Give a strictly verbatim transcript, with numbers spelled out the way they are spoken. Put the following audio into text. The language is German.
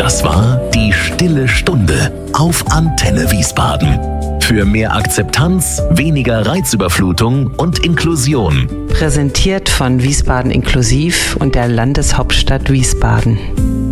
Das war die Stille Stunde auf Antenne Wiesbaden. Für mehr Akzeptanz, weniger Reizüberflutung und Inklusion. Präsentiert von Wiesbaden Inklusiv und der Landeshauptstadt Wiesbaden.